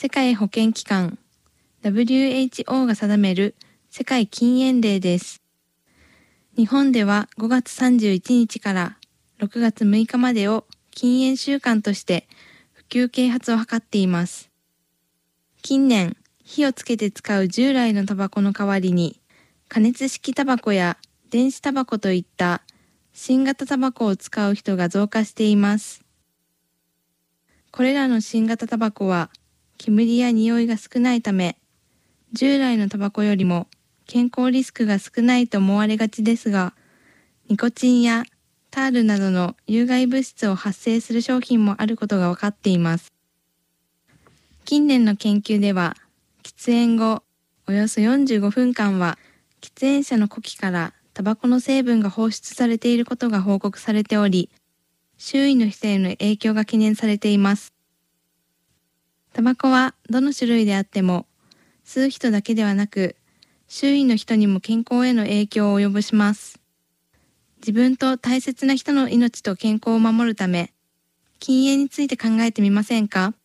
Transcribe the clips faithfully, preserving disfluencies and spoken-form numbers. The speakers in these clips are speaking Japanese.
世界保健機関 ダブリューエイチオー が定める世界禁煙令です。日本ではごがつさんじゅういちにちからろくがつむいかまでを禁煙週間として普及啓発を図っています。近年、火をつけて使う従来のタバコの代わりに、加熱式タバコや電子タバコといった新型タバコを使う人が増加しています。これらの新型タバコは煙や匂いが少ないため、従来のタバコよりも健康リスクが少ないと思われがちですが、ニコチンやタールなどの有害物質を発生する商品もあることが分かっています。近年の研究では、喫煙後およそよんじゅうごふんかんは喫煙者の呼気からタバコの成分が放出されていることが報告されており、周囲の人への影響が懸念されています。タバコはどの種類であっても、吸う人だけではなく、周囲の人にも健康への影響を及ぼします。自分と大切な人の命と健康を守るため、禁煙について考えてみませんか？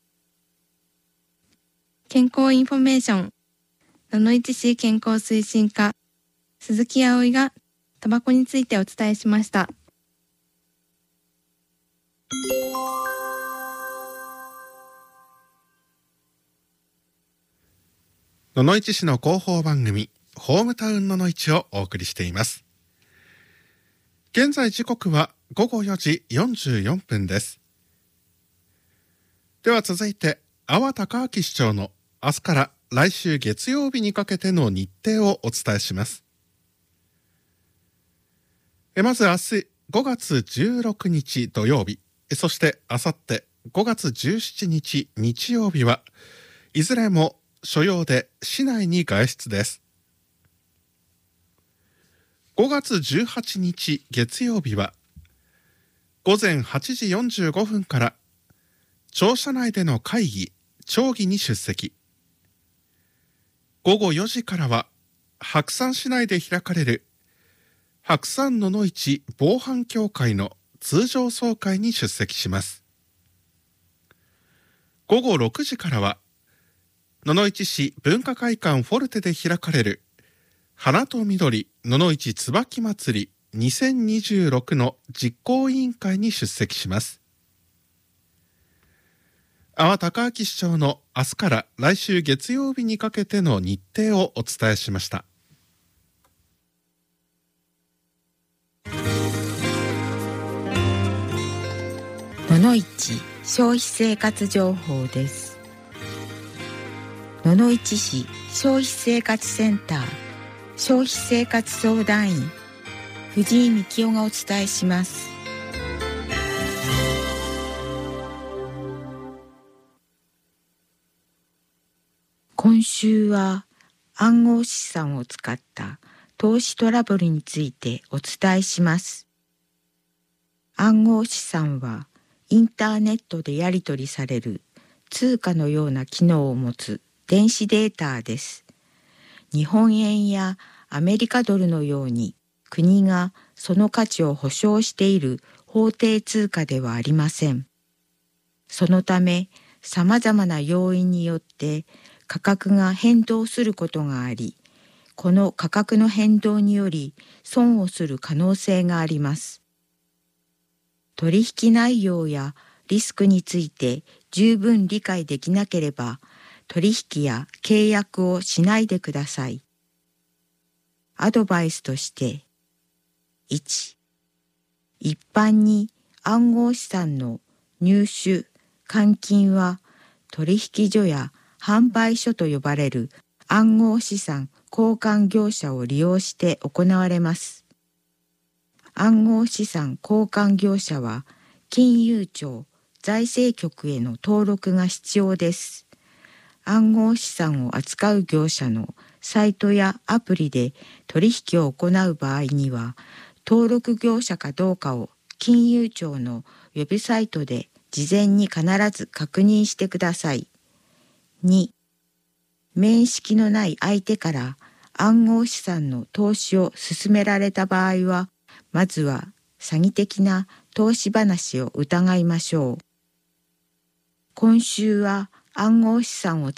健康インフォメーション、野々市市健康推進課、鈴木葵がタバコについてお伝えしました。 野々市市の広報番組ホームタウン野々市をお送りしています。現在時刻はごごよじよんじゅうよんぷんです。では続いて阿波隆明市長の明日から来週月曜日にかけての日程をお伝えします。えまず明日ごがつじゅうろくにち土曜日、そしてあさってごがつじゅうしちにち日曜日はいずれも所要で市内に外出です。ごがつじゅうはちにち月曜日はごぜんはちじよんじゅうごふんから庁舎内での会議・町議に出席。ごごよじからは白山市内で開かれる白山野々市防犯協会の通常総会に出席します。ごごろくじからは野々市市文化会館フォルテで開かれる花と緑野々市椿まつりにせんにじゅうろくの実行委員会に出席します。阿波隆明市長の明日から来週月曜日にかけての日程をお伝えしました。 野々市消費生活情報です。野々市市消費生活センター消費生活相談員藤井幹夫がお伝えします。今週は暗号資産を使った投資トラブルについてお伝えします。暗号資産はインターネットでやり取りされる通貨のような機能を持つ電子データです。日本円やアメリカドルのように国がその価値を保証している法定通貨ではありません。そのため、さまざまな要因によって価格が変動することがあり、この価格の変動により損をする可能性があります。取引内容やリスクについて十分理解できなければ、取引や契約をしないでください。アドバイスとして、いち、一般に暗号資産の入手・換金は取引所や販売所と呼ばれる暗号資産交換業者を利用して行われます。暗号資産交換業者は金融庁・財政局への登録が必要です。暗号資産を扱う業者のサイトやアプリで取引を行う場合には、登録業者かどうかを金融庁のウェブサイトで事前に必ず確認してください。に、面識のない相手から暗号資産の投資を勧められた場合は、まずは詐欺的な投資話を疑いましょう。今週は暗号資産を